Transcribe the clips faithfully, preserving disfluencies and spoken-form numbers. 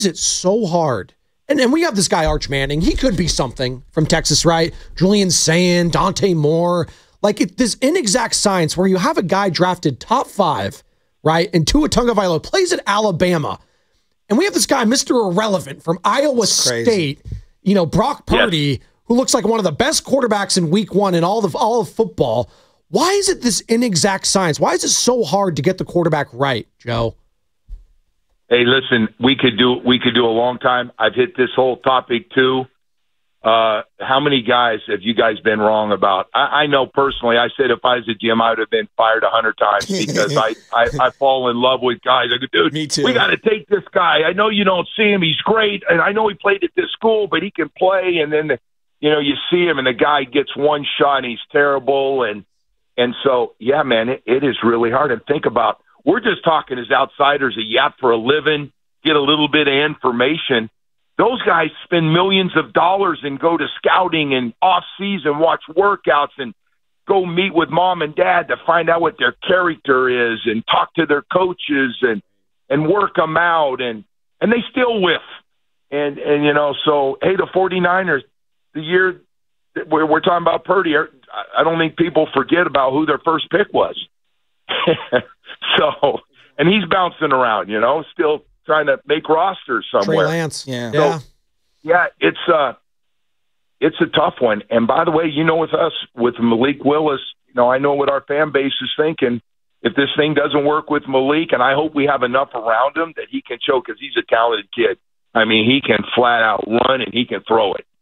is it so hard? And and we have this guy, Arch Manning. He could be something from Texas, right? Julian Sand, Dante Moore. Like it, this inexact science where you have a guy drafted top five, right? And Tua Tagovailoa plays at Alabama. And we have this guy, Mister Irrelevant from Iowa State, you know, Brock Purdy, yes. who looks like one of the best quarterbacks in week one in all of, all of football. Why is it this inexact science? Why is it so hard to get the quarterback right, Joe? Hey, listen, we could do we could do a long time. I've hit this whole topic too. Uh, how many guys have you guys been wrong about? I, I know personally, I said if I was a G M, I would have been fired a hundred times because I, I, I fall in love with guys. I go, dude, Me too. we got to take this guy. I know you don't see him. He's great. And I know he played at this school, but he can play. And then, you know, you see him and the guy gets one shot and he's terrible. And, and so, yeah, man, it, it is really hard. And think about, we're just talking as outsiders, a yap for a living, get a little bit of information. Those guys spend millions of dollars and go to scouting and off-season, watch workouts and go meet with mom and dad to find out what their character is and talk to their coaches and, and work them out. And, and they still whiff. And, and, you know, so, hey, the 49ers, the year that we're, we're talking about Purdy, I don't think people forget about who their first pick was. So, and he's bouncing around, you know, still trying to make rosters somewhere. Trey Lance. Yeah. So, yeah. yeah, it's uh it's a tough one. And by the way, you know, with us, with Malik Willis, you know, I know what our fan base is thinking. If this thing doesn't work with Malik, and I hope we have enough around him that he can show, because he's a talented kid. I mean, he can flat out run and he can throw it.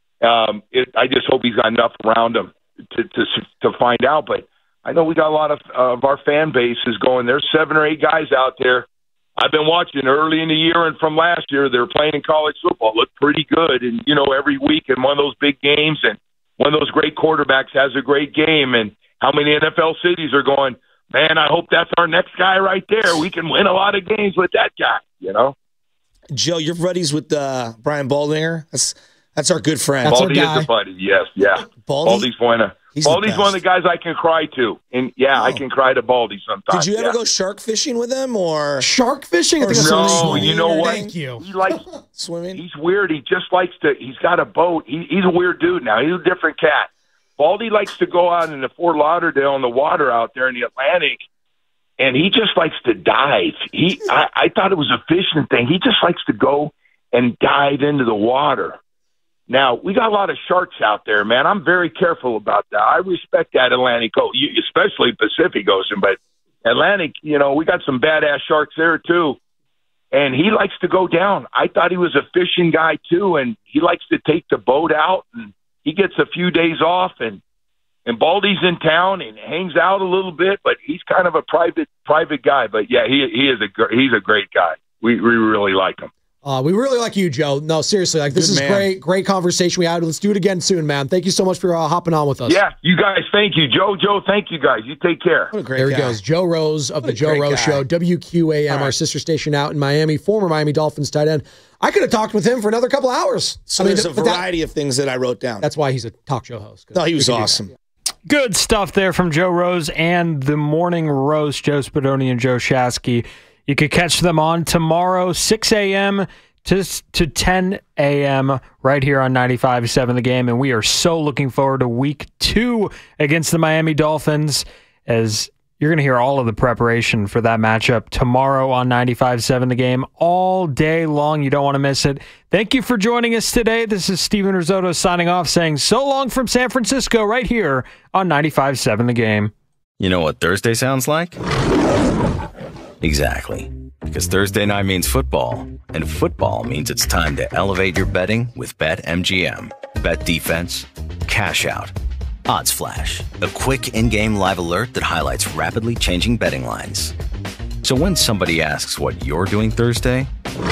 Um, it I just hope he's got enough around him to to to find out. But I know we got a lot of uh, of our fan base is going, there's seven or eight guys out there. I've been watching early in the year and from last year, they're playing in college football, look pretty good. And, you know, every week in one of those big games, and one of those great quarterbacks has a great game. And how many N F L cities are going, man, I hope that's our next guy right there. We can win a lot of games with that guy, you know? Joe, you're buddies with uh, Brian Baldinger. That's that's our good friend. That's Baldy our guy. is a buddy, yes, yeah. Baldy? Baldy's one of He's Baldy's one of the guys I can cry to. And, yeah, Oh. I can cry to Baldy sometimes. Did you ever yeah. go shark fishing with him or Shark fishing? I think Or that's No, something- you know what? Thank you. He likes swimming? He's weird. He just likes to. He's got a boat. He, he's a weird dude now. He's a different cat. Baldy likes to go out in the Fort Lauderdale in the water out there in the Atlantic, and he just likes to dive. He, I, I thought it was a fishing thing. He just likes to go and dive into the water. Now we got a lot of sharks out there, man. I'm very careful about that. I respect that Atlantic, especially Pacific Ocean, but Atlantic, you know, we got some badass sharks there too. And he likes to go down. I thought he was a fishing guy too, and he likes to take the boat out, and he gets a few days off, and and Baldy's in town and hangs out a little bit, but he's kind of a private private guy. But yeah, he he is a he's a great guy. We we really like him. Uh, we really like you, Joe. No, seriously, like this Good is man. great, great conversation we had. Let's do it again soon, man. Thank you so much for uh, hopping on with us. Yeah, you guys, thank you, Joe. Joe, thank you guys. You take care. What a great There he guy. goes, Joe Rose of What the a Joe great Rose guy. Show, W Q A M, All right. our sister station out in Miami, former Miami Dolphins tight end. I could have talked with him for another couple hours. So I mean, there's a but that- variety of things that I wrote down. that's why he's a talk show host. 'cause No, he was we could do that. awesome. Good stuff there from Joe Rose and the Morning Roast, Joe Spadoni and Joe Shasky. You could catch them on tomorrow, six a.m. to to ten a.m. right here on ninety-five point seven The Game. And we are so looking forward to week two against the Miami Dolphins, as you're going to hear all of the preparation for that matchup tomorrow on ninety-five point seven The Game all day long. You don't want to miss it. Thank you for joining us today. This is Steven Risotto signing off, saying so long from San Francisco right here on ninety-five point seven The Game. You know what Thursday sounds like? Exactly. Because Thursday night means football, and football means it's time to elevate your betting with BetMGM. Bet defense, cash out, odds flash, a quick in-game live alert that highlights rapidly changing betting lines. So when somebody asks what you're doing Thursday,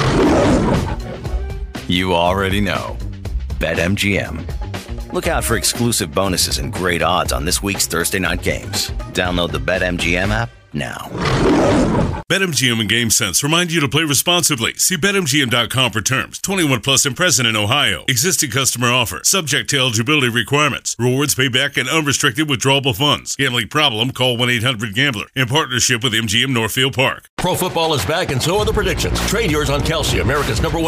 you already know. BetMGM. Look out for exclusive bonuses and great odds on this week's Thursday night games. Download the BetMGM app now. BetMGM and GameSense remind you to play responsibly. See Bet M G M dot com for terms. twenty-one plus and present in Ohio. Existing customer offer. Subject to eligibility requirements. Rewards payback and unrestricted withdrawable funds. Gambling problem? Call one eight hundred gambler. In partnership with M G M Northfield Park. Pro football is back and so are the predictions. Trade yours on Kelsey, America's number one